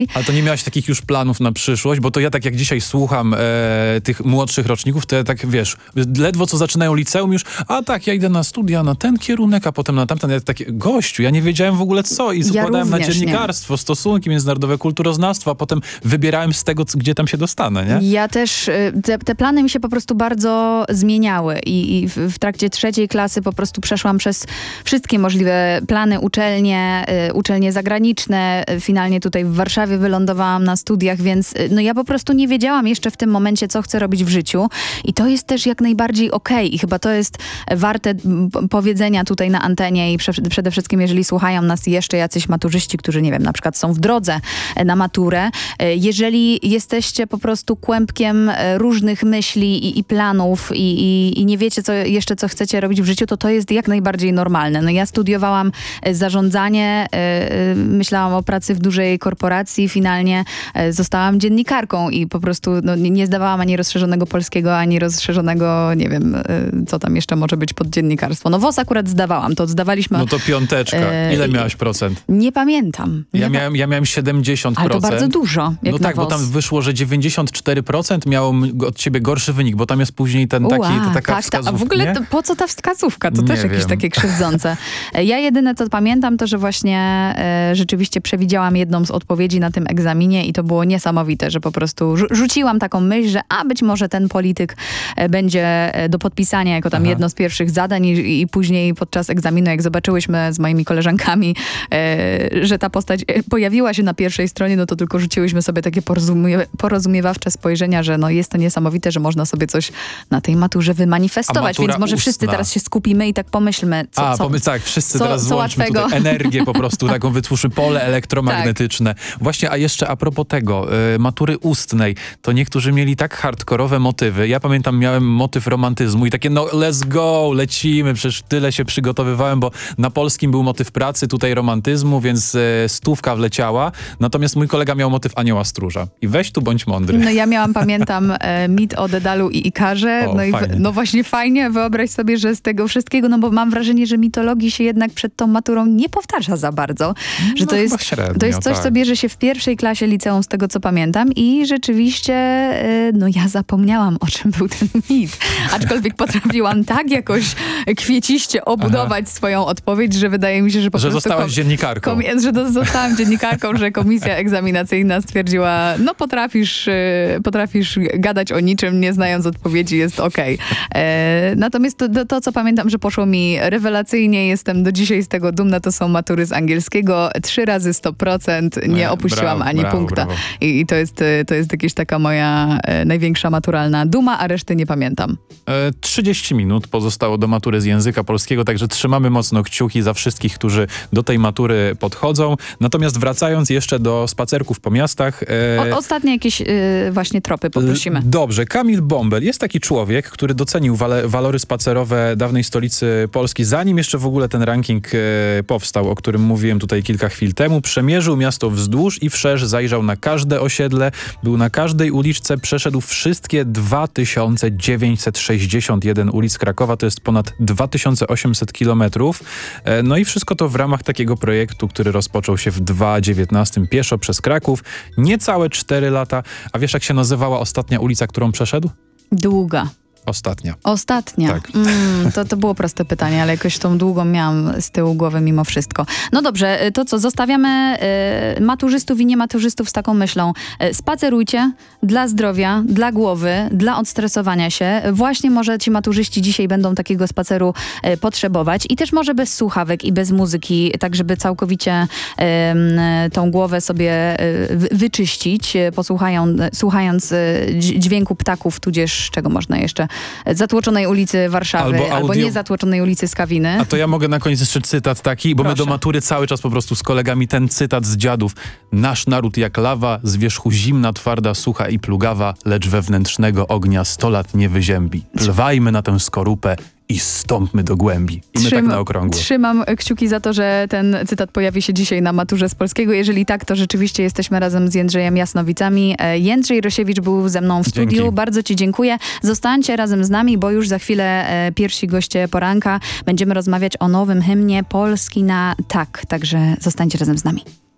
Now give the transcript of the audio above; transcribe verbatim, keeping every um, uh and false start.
Ale to nie miałaś takich już planów na przyszłość? Bo to ja tak jak dzisiaj słucham e, tych młodszych roczników, to ja tak, wiesz, ledwo co zaczynają liceum już, a tak, ja idę na studia, na ten kierunek, a potem na tamten. Ja takie, gościu, ja nie wiedziałem w ogóle co i zakładałem ja na dziennikarstwo, nie. stosunki międzynarodowe, kulturoznawstwo, a potem wybierałem z tego, gdzie tam się dostanę, nie? Ja też, te, te plany mi się po prostu bardzo zmieniały i, i w, w trakcie trzeciej klasy po prostu przeszłam przez wszystkie możliwe plany, uczelnie, y, uczelnie zagraniczne, y, finalnie tutaj w Warszawie wylądowałam na studiach, więc y, no ja po prostu nie wiedziałam jeszcze w tym momencie, co chcę robić w życiu i to jest też jak najbardziej okej okay. I chyba to jest warte powiedzenia tutaj na antenie i prze, przede wszystkim, jeżeli słuchają nas jeszcze jacyś maturzyści, którzy, nie wiem, na przykład są w drodze na maturę, y, jeżeli jesteście po prostu kłębkiem różnych myśli i, i planów i, i, i nie wiecie co, jeszcze, co chcecie robić w życiu, to to jest jak najbardziej normalne. No ja studiowałam zarządzanie, yy, myślałam o pracy w dużej korporacji, finalnie yy, zostałam dziennikarką i po prostu no, nie, nie zdawałam ani rozszerzonego polskiego, ani rozszerzonego, nie wiem, yy, co tam jeszcze może być pod dziennikarstwo. No W O S akurat zdawałam, to zdawaliśmy. No to piąteczka. Ile yy, miałaś procent? Nie pamiętam. Nie ja, miałem, ja miałem siedemdziesiąt procent. Ale to bardzo dużo. Jak no na tak, W O S. Bo tam wyszło, że dziewięćdziesiąt cztery procent miało od ciebie gorszy wynik, bo tam jest później ten taki, Ua, ta taka tak, wskazówka. A w ogóle to, po co ta wskazówka? To nie też jakieś wiem. takie krzywdzące. Ja jedyne co pamiętam to, że właśnie e, rzeczywiście przewidziałam jedną z odpowiedzi na tym egzaminie i to było niesamowite, że po prostu rzu- rzuciłam taką myśl, że a być może ten polityk e, będzie do podpisania jako tam Aha. jedno z pierwszych zadań i, i później podczas egzaminu, jak zobaczyłyśmy z moimi koleżankami, e, że ta postać pojawiła się na pierwszej stronie, no to tylko rzuciłyśmy sobie takie porozumie- porozumiewawcze spojrzenia, że no jest to niesamowite, że można sobie coś na tej maturze wymanifestować, więc może ustna. wszyscy teraz się skupimy i tak pomyślmy, co, A, co, pomysł, tak, wszyscy co, teraz co złączmy łatwego. tutaj energię po prostu, taką wytwórzmy pole elektromagnetyczne. Tak. Właśnie, a jeszcze a propos tego, y, matury ustnej, to niektórzy mieli tak hardkorowe motywy. Ja pamiętam, miałem motyw romantyzmu i takie, no let's go, lecimy, przecież tyle się przygotowywałem, bo na polskim był motyw pracy, tutaj romantyzmu, więc y, stówka wleciała. Natomiast mój kolega miał motyw anioła stróża. I weź tu bądź mądry. No ja miałam, pamiętam, e, mit o Dedalu i Ikarze. O, no, i w, no właśnie fajnie, wyobraź sobie, że z tego wszystkiego, no bo mam wrażenie, że mitologii się jednak przed tą maturą nie powtarza za bardzo. Że no, to, jest, średnio, to jest coś, tak. co bierze się w pierwszej klasie liceum, z tego co pamiętam i rzeczywiście, e, no ja zapomniałam, o czym był ten mit. Aczkolwiek potrafiłam tak jakoś kwieciście obudować Aha. swoją odpowiedź, że wydaje mi się, że po że prostu... zostałaś kom- dziennikarką. Kom- że do, zostałam dziennikarką, że komisja egzaminacyjna stwierdziła, no potrafisz, y, potrafisz gadać o niczym, nie znając odpowiedzi, jest okej. Okay. Natomiast to, to, to, co pamiętam, że poszło mi rewelacyjnie, jestem do dzisiaj z tego dumna, to są matury z angielskiego. Trzy razy sto procent, nie opuściłam brawo, ani brawo, punkta. Brawo. I, I to jest, to jest jakaś taka moja e, największa maturalna duma, a reszty nie pamiętam. E, trzydzieści minut pozostało do matury z języka polskiego, także trzymamy mocno kciuki za wszystkich, którzy do tej matury podchodzą. Natomiast wracając jeszcze do spacerków po miastach. E, o, ostatnie jakieś y, właśnie tropy poprosimy. Dobrze. Kamil Bąbel jest taki człowiek, który docenił wale, walory spacerowe dawnej stolicy Polski, zanim jeszcze w ogóle ten ranking e, powstał, o którym mówiłem tutaj kilka chwil temu. Przemierzył miasto wzdłuż i wszerz, zajrzał na każde osiedle, był na każdej uliczce, przeszedł wszystkie dwa tysiące dziewięćset sześćdziesiąt jeden ulic Krakowa, to jest ponad dwa tysiące osiemset kilometrów. E, no i wszystko to w ramach takiego projektu, który rozpoczął się w dwa tysiące dziewiętnastym pieszo przez Kraków. Niecałe cztery lata. A wiesz, jak się nazywała ostatnia ulica, którą przeszedł? Długa. Ostatnia. Ostatnia. Tak. Mm, to, to było proste pytanie, ale jakoś tą długą miałam z tyłu głowy mimo wszystko. No dobrze, to co, zostawiamy y, maturzystów i niematurzystów z taką myślą. Y, spacerujcie dla zdrowia, dla głowy, dla odstresowania się. Właśnie może ci maturzyści dzisiaj będą takiego spaceru y, potrzebować i też może bez słuchawek i bez muzyki, tak żeby całkowicie y, y, tą głowę sobie y, wyczyścić, y, posłuchają, y, słuchając y, dźwięku ptaków, tudzież czego można jeszcze Zatłoczonej ulicy Warszawy, albo, audio... albo nie Zatłoczonej ulicy Skawiny. A to ja mogę na koniec jeszcze cytat taki, bo Proszę. my do matury cały czas po prostu z kolegami ten cytat z dziadów. Nasz naród jak lawa, z wierzchu zimna, twarda, sucha i plugawa, lecz wewnętrznego ognia sto lat nie wyziębi. Plwajmy na tę skorupę i stąpmy do głębi. I my Trzym, tak na okrągło. Trzymam kciuki za to, że ten cytat pojawi się dzisiaj na maturze z polskiego. Jeżeli tak, to rzeczywiście jesteśmy razem z Jędrzejem Jasnowicami. Jędrzej Rosiewicz był ze mną w studiu. Dzięki. Bardzo ci dziękuję. Zostańcie razem z nami, bo już za chwilę e, pierwsi goście poranka. Będziemy rozmawiać o nowym hymnie Polski na tak. Także zostańcie razem z nami.